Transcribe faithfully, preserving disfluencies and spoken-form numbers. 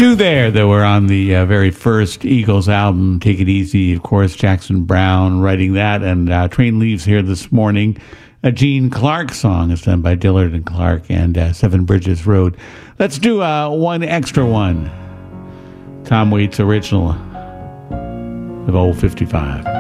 Two there that were on the uh, very first Eagles album, Take It Easy, of course, Jackson Browne writing that, and uh, Train Leaves Here This Morning, a Gene Clark song is done by Dillard and Clark, and uh, Seven Bridges Road. Let's do uh, one extra one. Tom Waits original of Old fifty-five.